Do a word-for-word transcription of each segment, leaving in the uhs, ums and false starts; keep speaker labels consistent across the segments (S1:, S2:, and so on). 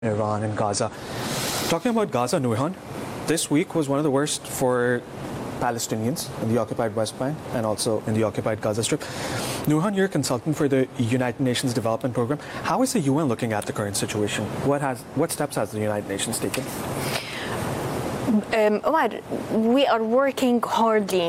S1: Iran and Gaza. Talking about Gaza, Nurhan, this week was one of the worst for Palestinians in the occupied West Bank and also in the occupied Gaza Strip. Nurhan, you're a consultant for the United Nations Development Program. How is the U N looking at the current situation? What has, what steps has the United Nations taken?
S2: Um, Omar, we are working hardly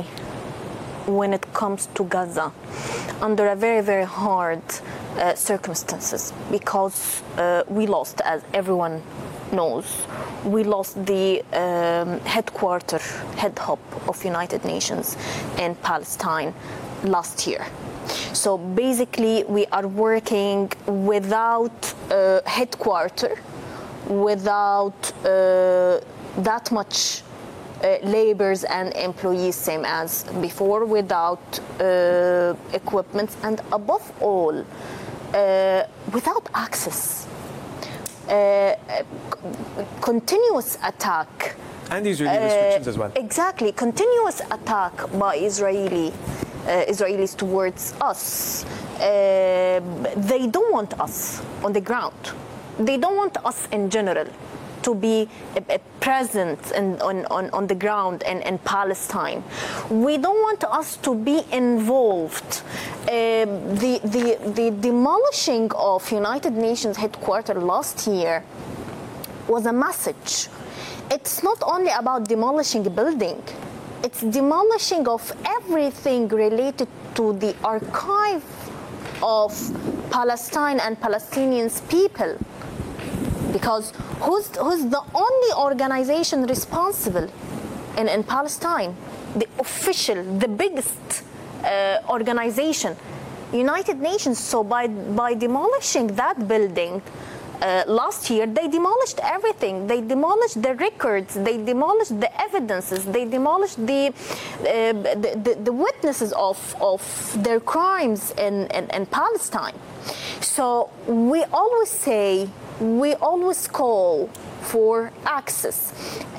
S2: when it comes to Gaza under a very, very hard uh, circumstances because uh, we lost, as everyone knows, we lost the um, headquarter, head hub of United Nations in Palestine last year. So basically we are working without uh, headquarter, without uh, that much uh, laborers and employees, same as before, without uh, equipment, and above all, uh, without access. Uh, continuous attack.
S1: And Israeli uh, restrictions as well.
S2: Exactly, continuous attack by Israeli uh, Israelis towards us. Uh, they don't want us on the ground. They don't want us in general to be uh, present in, on, on, on the ground in, in Palestine. We don't want us to be involved. Uh, the, the, the demolishing of United Nations headquarters last year was a message. It's not only about demolishing a building, it's demolishing of everything related to the archive of Palestine and Palestinians people. Because who's, who's the only organization responsible in, in Palestine? The official, the biggest uh, organization, United Nations. So by, by demolishing that building uh, last year, they demolished everything. They demolished the records, they demolished the evidences, they demolished the, uh, the, the, the witnesses of, of their crimes in, in, in Palestine. So we always say, we always call for access.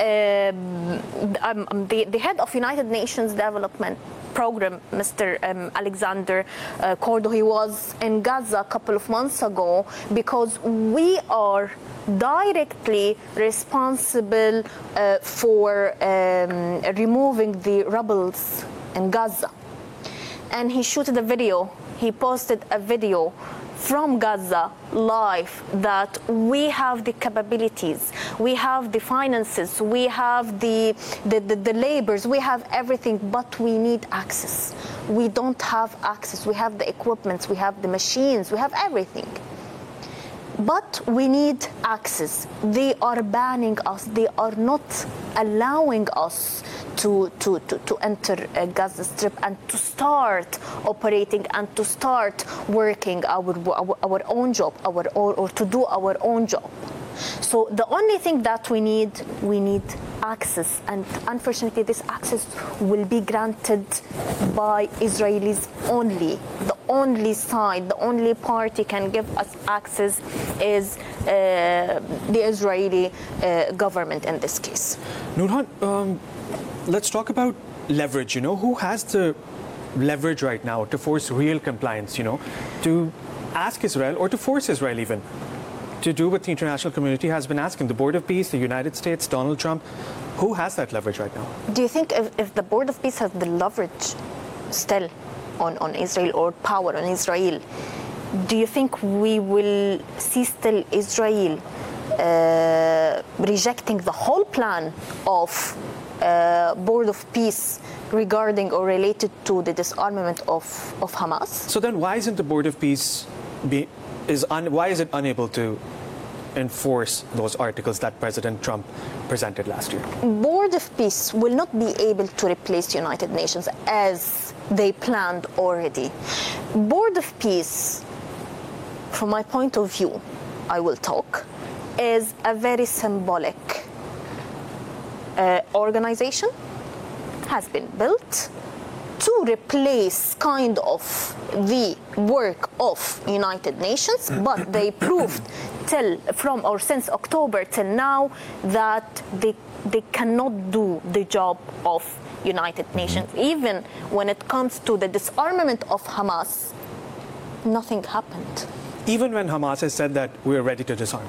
S2: Um, um, the, the head of United Nations Development Program, Mister Um, Alexander uh, Cordo, he was in Gaza a couple of months ago because we are directly responsible uh, for um, removing the rebels in Gaza. And he shooted a video, he posted a video from Gaza live that we have the capabilities, we have the finances, we have the, the, the, the labors, we have everything, but we need access. We don't have access. We have the equipment, we have the machines, we have everything. But we need access. They are banning us. They are not allowing us to, to, to, to enter uh, Gaza Strip and to start operating and to start working our, our, our own job, our, or, or to do our own job. So the only thing that we need, we need access, and unfortunately this access will be granted by Israelis only. The only side, the only party can give us access is uh, the Israeli uh, government in this case.
S1: Nurhan, um, let's talk about leverage. You know, who has the leverage right now to force real compliance, you know, to ask Israel or to force Israel even to do what the international community has been asking? The Board of Peace, the United States, Donald Trump. Who has that leverage right now?
S2: Do you think if, if the Board of Peace has the leverage still on, on Israel or power on Israel, do you think we will see still Israel uh, rejecting the whole plan of uh, Board of Peace regarding or related to the disarmament of, of Hamas?
S1: So then why isn't the Board of Peace be, is un, why is it unable to enforce those articles that President Trump presented last year?
S2: Board of Peace will not be able to replace United Nations as they planned already. Board of Peace, from my point of view, I will talk, is a very symbolic uh, organization, has been built to replace kind of the work of United Nations, but they proved till from or since October till now that they they cannot do the job of United Nations. Even when it comes to the disarmament of Hamas, nothing happened.
S1: Even when Hamas has said that we're ready to disarm.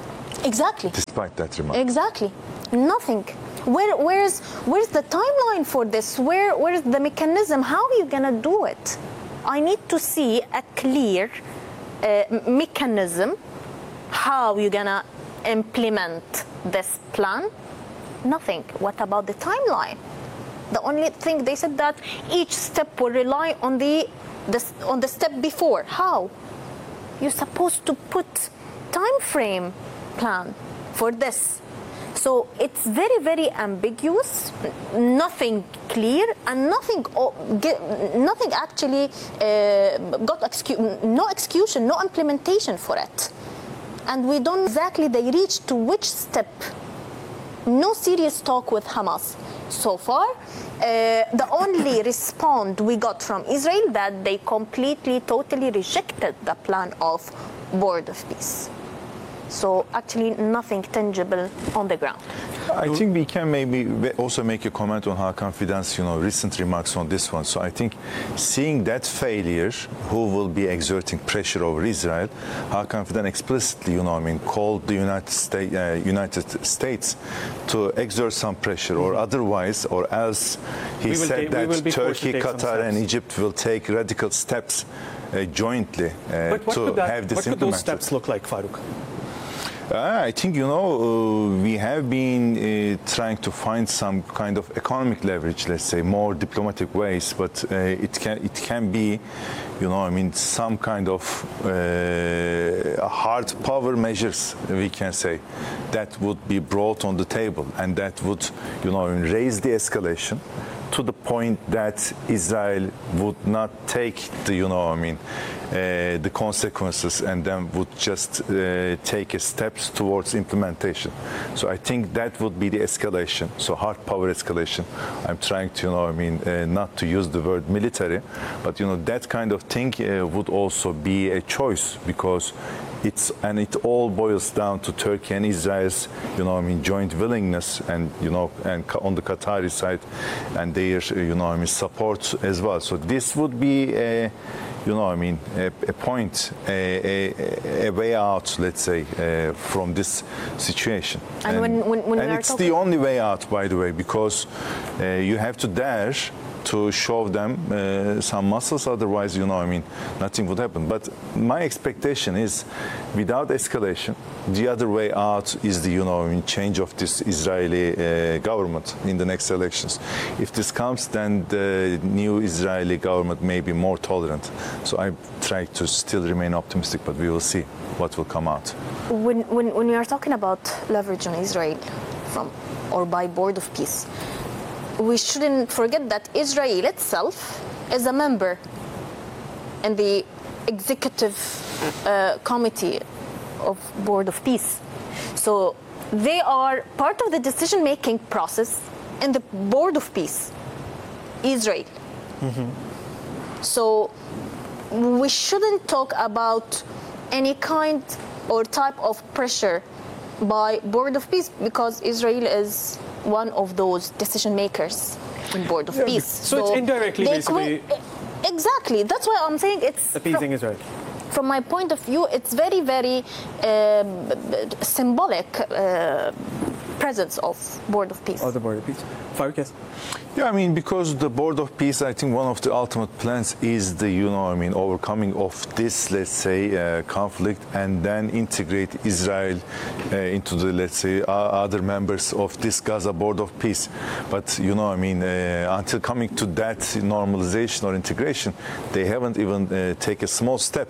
S2: Exactly.
S3: Despite that remark.
S2: Exactly. Nothing. Where, where's, where's the timeline for this? Where, where's the mechanism? How are you going to do it? I need to see a clear uh, mechanism. How you going to implement this plan? Nothing. What about the timeline? The only thing they said that each step will rely on the, the on the step before. How? You're supposed to put time frame plan for this. So it's very, very ambiguous, nothing clear, and nothing, nothing actually uh, got excu- no execution, no implementation for it. And we don't exactly they reach to which step. No serious talk with Hamas so far. Uh, the only response we got from Israel that they completely, totally rejected the plan of Board of Peace. So actually nothing tangible on the ground.
S3: I think we can maybe also make a comment on Hakan Fidan's, you know, recent remarks on this one. So I think seeing that failure, who will be exerting pressure over Israel, Hakan Fidan explicitly, you know, I mean, called the United States, uh, United States to exert some pressure, or otherwise, or else he said
S1: ta-
S3: that Turkey,
S1: to
S3: Qatar, and Egypt will take radical steps uh, jointly uh,
S1: but what
S3: to
S1: could that,
S3: have this
S1: what could
S3: implemented.
S1: those steps look like, Farouk?
S3: Uh, I think, you know, uh, we have been uh, trying to find some kind of economic leverage, let's say, more diplomatic ways, but uh, it can it can be, you know, I mean, some kind of uh, hard power measures, we can say, that would be brought on the table, and that would, you know, raise the escalation to the point that Israel would not take the, you know, I mean, uh, the consequences, and then would just uh, take a steps towards implementation. So I think that would be the escalation. So hard power escalation. I'm trying to, you know, I mean, uh, not to use the word military, but, you know, that kind of thing uh, would also be a choice, because it's, and it all boils down to Turkey and Israel's, you know, I mean, joint willingness, and, you know, and on the Qatari side, and their, you know, I mean, support as well. So this would be a, you know, I mean, a, a point, a, a, a way out, let's say, uh, from this situation.
S2: And, and when, when, when
S3: and
S2: we are
S3: it's
S2: talking-
S3: the only way out, by the way, because uh, you have to dare to show them uh, some muscles, otherwise, you know, I mean, nothing would happen. But my expectation is, without escalation, the other way out is the, you know, I mean, change of this Israeli uh, government in the next elections. If this comes, then the new Israeli government may be more tolerant. So I try to still remain optimistic, but we will see what will come out.
S2: When, when, when we are talking about leverage on Israel from or by Board of Peace, we shouldn't forget that Israel itself is a member in the executive uh, committee of Board of Peace. So they are part of the decision-making process in the Board of Peace, Israel. Mm-hmm. So we shouldn't talk about any kind or type of pressure by Board of Peace, because Israel is one of those decision makers in Board of
S1: Yeah,
S2: Peace.
S1: so it's indirectly
S2: they
S1: basically-
S2: could- exactly. That's why I'm saying it's
S1: Appeasing
S2: from,
S1: Israel.
S2: from my point of view, it's very, very um, symbolic uh, presence of Board of Peace.
S1: Or the Board of Peace. Farouk, yes.
S3: Yeah, I mean, because the Board of Peace, I think one of the ultimate plans is the, you know, I mean, overcoming of this, let's say, uh, conflict, and then integrate Israel uh, into the, let's say, uh, other members of this Gaza Board of Peace. But, you know, I mean, uh, until coming to that normalization or integration, they haven't even uh, taken a small step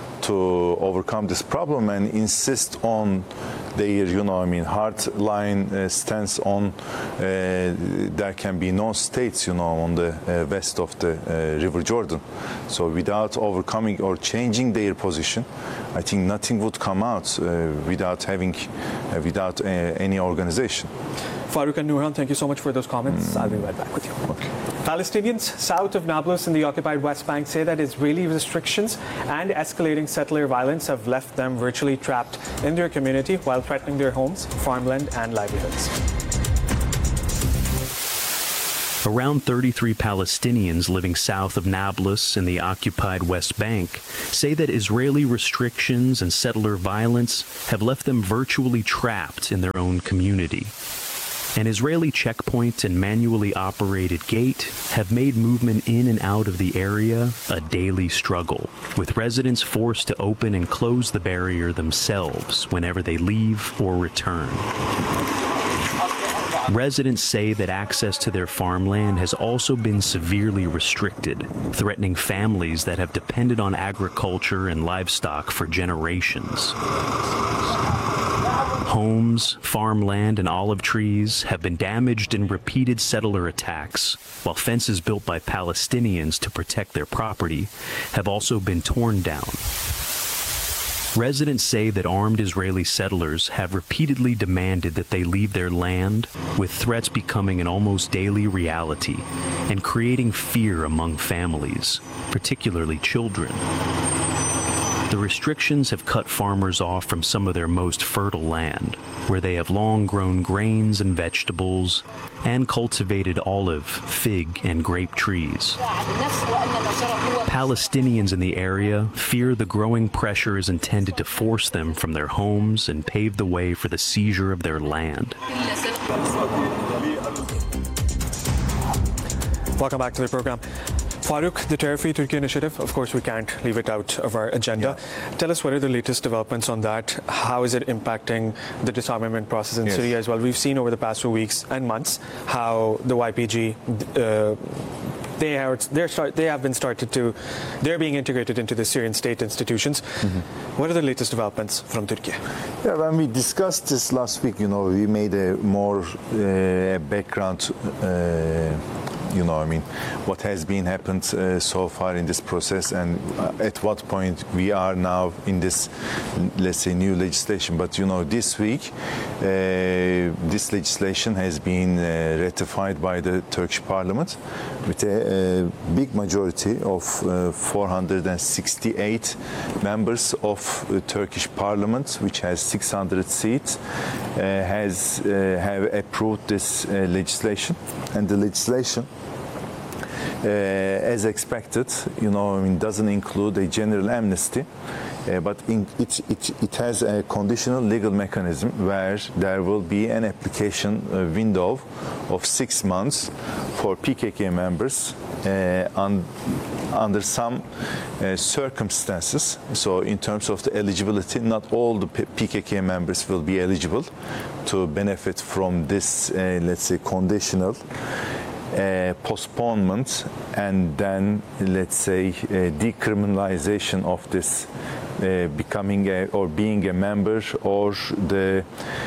S3: to overcome this problem and insist on their, you know, I mean, hard line uh, stance on uh, there can be no states, you know, on the uh, west of the uh, River Jordan. So without overcoming or changing their position, I think nothing would come out uh, without having, uh, without uh, any organization.
S1: Farouk and Nurhan, thank you so much for those comments. Mm. I'll be right back with you.
S3: Okay.
S1: Palestinians south of Nablus in the occupied West Bank say that Israeli restrictions and escalating settler violence have left them virtually trapped in their community while threatening their homes, farmland, and livelihoods.
S4: Around thirty-three Palestinians living south of Nablus in the occupied West Bank say that Israeli restrictions and settler violence have left them virtually trapped in their own community. An Israeli checkpoint and manually operated gate have made movement in and out of the area a daily struggle, with residents forced to open and close the barrier themselves whenever they leave or return. Residents say that access to their farmland has also been severely restricted, threatening families that have depended on agriculture and livestock for generations. Homes, farmland, and olive trees have been damaged in repeated settler attacks, while fences built by Palestinians to protect their property have also been torn down. Residents say that armed Israeli settlers have repeatedly demanded that they leave their land, with threats becoming an almost daily reality and creating fear among families, particularly children. The restrictions have cut farmers off from some of their most fertile land, where they have long grown grains and vegetables and cultivated olive, fig, and grape trees. Palestinians in the area fear the growing pressure is intended to force them from their homes and pave the way for the seizure of their land.
S1: Welcome back to the program. Farooq, the Terror-Free Turkey Initiative, of course, we can't leave it out of our agenda. Yeah. Tell us what are the latest developments on that? How is it impacting the disarmament process in yes. Syria as well? We've seen over the past few weeks and months how the Y P G, uh, they are they're start, they have been started to, they're being integrated into the Syrian state institutions. Mm-hmm. What are the latest developments from Turkey?
S3: Yeah, when we discussed this last week, you know, we made a more uh, background. Uh, You know, I mean, what has been happened uh, so far in this process, and uh, at what point we are now in this, let's say, new legislation. But you know, this week, uh, this legislation has been uh, ratified by the Turkish Parliament with a, a big majority of uh, four hundred sixty-eight members of the Turkish Parliament, which has six hundred seats, uh, has uh, have approved this uh, legislation, and the legislation. Uh, as expected, you know, I mean, doesn't include a general amnesty, uh, but in, it, it, it has a conditional legal mechanism where there will be an application uh, window of six months for P K K members uh, un, under some uh, circumstances. So in terms of the eligibility, not all the P K K members will be eligible to benefit from this, uh, let's say, conditional Uh, postponement, and then let's say uh, decriminalization of this uh, becoming a, or being a member, or the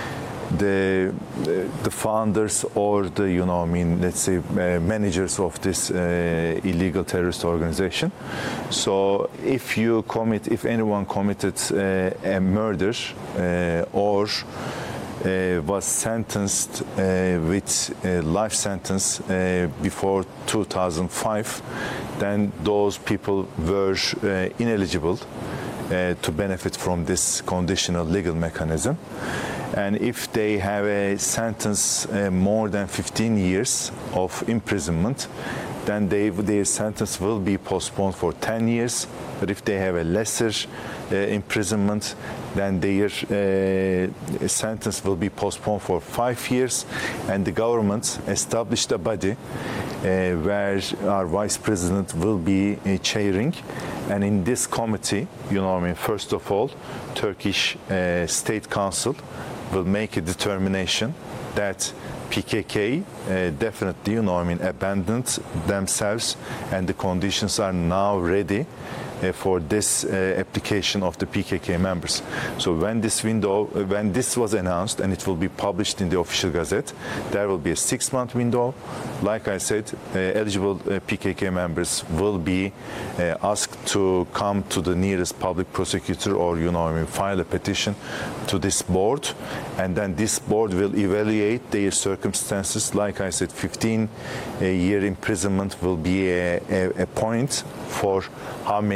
S3: the the founders or the, you know, I mean, let's say uh, managers of this uh, illegal terrorist organization. So if you commit, if anyone committed uh, a murder uh, or Uh, was sentenced uh, with a life sentence uh, before two thousand five, then those people were uh, ineligible uh, to benefit from this conditional legal mechanism. And if they have a sentence uh, more than fifteen years of imprisonment, then they, their sentence will be postponed for ten years. But if they have a lesser uh, imprisonment, then their uh, sentence will be postponed for five years. And the government established a body uh, where our vice president will be uh, chairing. And in this committee, you know, I mean, first of all, Turkish uh, State Council will make a determination that P K K uh, definitely, you know, I mean, abandoned themselves, and the conditions are now ready uh, for this uh, application of the P K K members. So when this window, uh, when this was announced, and it will be published in the official gazette, there will be a six-month window. Like I said, uh, eligible uh, P K K members will be uh, asked to come to the nearest public prosecutor, or, you know, I mean, file a petition to this board, and then this board will evaluate their circumstances. Like I said, fifteen year imprisonment will be a, a, a point for how many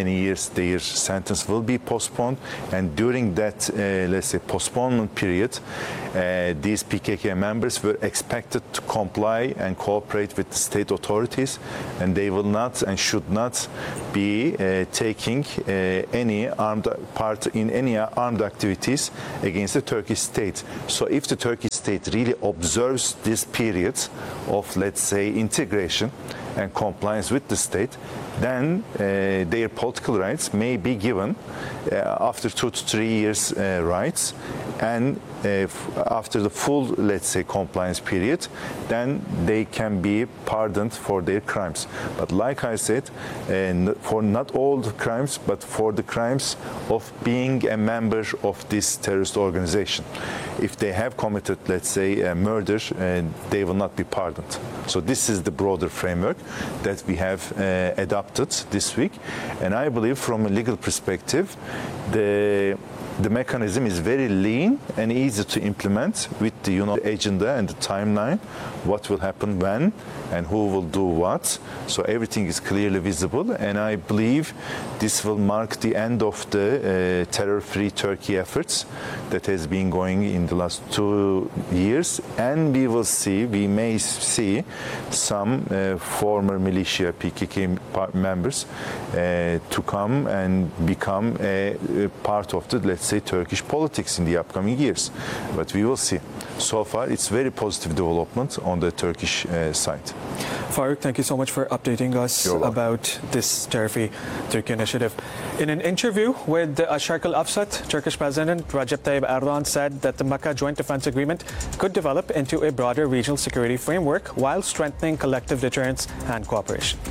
S3: many years their sentence will be postponed, and during that, uh, let's say, postponement period, uh, these P K K members were expected to comply and cooperate with the state authorities, and they will not and should not be uh, taking uh, any armed part in any armed activities against the Turkish state. So if the Turkish state really observes this period of, let's say, integration and compliance with the state, then uh, their political rights may be given uh, after two to three years uh, rights, and uh, after the full, let's say, compliance period, then they can be pardoned for their crimes. But like I said, uh, for not all the crimes, but for the crimes of being a member of this terrorist organization. If they have committed, let's say, a murder, uh, they will not be pardoned. So this is the broader framework that we have uh, adopted this week. And I believe from a legal perspective, the The mechanism is very lean and easy to implement with the you know, agenda and the timeline, what will happen when and who will do what. So everything is clearly visible, and I believe this will mark the end of the uh, terror-free Turkey efforts that has been going in the last two years. And we will see, we may see some uh, former militia P K K members uh, to come and become a, a part of the, let's say, Turkish politics in the upcoming years. But we will see. So far, it's very positive development on the Turkish uh, side.
S1: Faruk, thank you so much for updating us about this terror-free Turkey initiative. In an interview with Asharq Al-Awsat, Turkish President Recep Tayyip Erdogan said that the Mecca Joint Defense Agreement could develop into a broader regional security framework while strengthening collective deterrence and cooperation.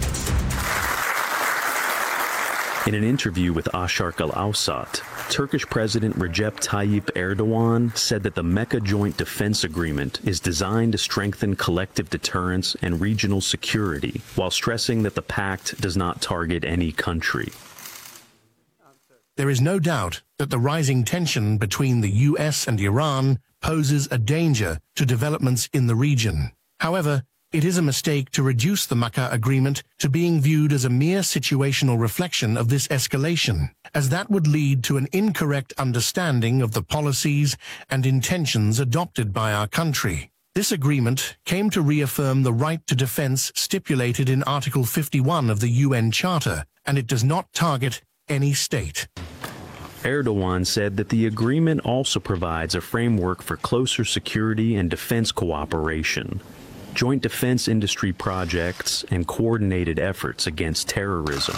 S4: In an interview with Asharq Al-Awsat, Turkish President Recep Tayyip Erdogan said that the Mecca Joint Defense Agreement is designed to strengthen collective deterrence and regional security, while stressing that the pact does not target any country.
S5: There is no doubt that the rising tension between the U S and Iran poses a danger to developments in the region. However, it is a mistake to reduce the Mecca Agreement to being viewed as a mere situational reflection of this escalation, as that would lead to an incorrect understanding of the policies and intentions adopted by our country. This agreement came to reaffirm the right to defense stipulated in Article fifty-one of the U N Charter, and it does not target any state.
S4: Erdogan said that the agreement also provides a framework for closer security and defense cooperation, joint defense industry projects, and coordinated efforts against terrorism.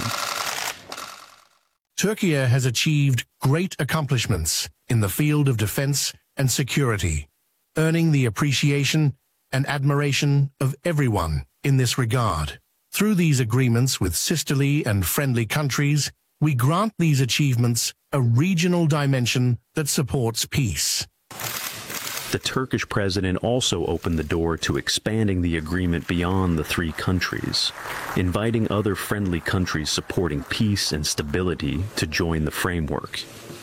S5: Turkey has achieved great accomplishments in the field of defense and security, earning the appreciation and admiration of everyone in this regard. Through these agreements with sisterly and friendly countries, we grant these achievements a regional dimension that supports peace.
S4: The Turkish president also opened the door to expanding the agreement beyond the three countries, inviting other friendly countries supporting peace and stability to join the framework.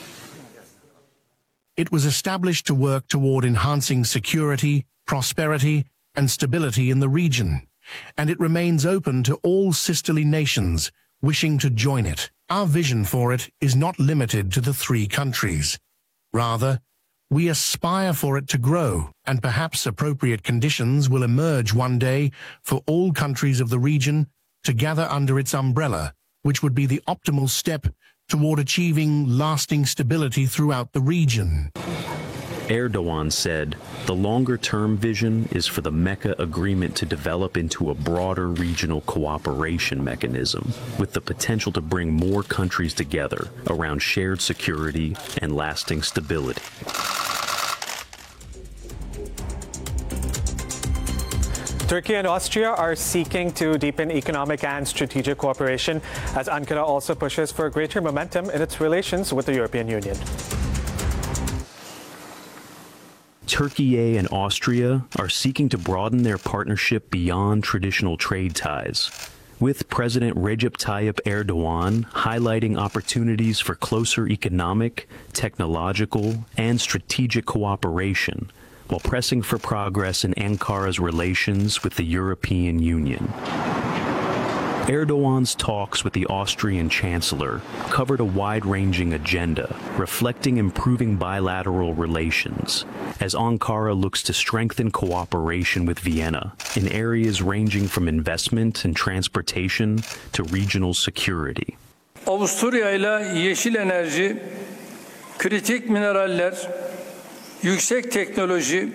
S5: It was established to work toward enhancing security, prosperity, and stability in the region, and it remains open to all sisterly nations wishing to join it. Our vision for it is not limited to the three countries. Rather, we aspire for it to grow, and perhaps appropriate conditions will emerge one day for all countries of the region to gather under its umbrella, which would be the optimal step toward achieving lasting stability throughout the region.
S4: Erdogan said the longer-term vision is for the Mecca Agreement to develop into a broader regional cooperation mechanism, with the potential to bring more countries together around shared security and lasting stability.
S1: Turkey and Austria are seeking to deepen economic and strategic cooperation as Ankara also pushes for greater momentum in its relations with the European Union.
S4: Turkey and Austria are seeking to broaden their partnership beyond traditional trade ties, with President Recep Tayyip Erdogan highlighting opportunities for closer economic, technological, and strategic cooperation, while pressing for progress in Ankara's relations with the European Union. Erdogan's talks with the Austrian Chancellor covered a wide-ranging agenda, reflecting improving bilateral relations, as Ankara looks to strengthen cooperation with Vienna in areas ranging from investment and transportation to regional security.
S6: Avusturya ile yeşil enerji, kritik mineraller, yüksek teknoloji,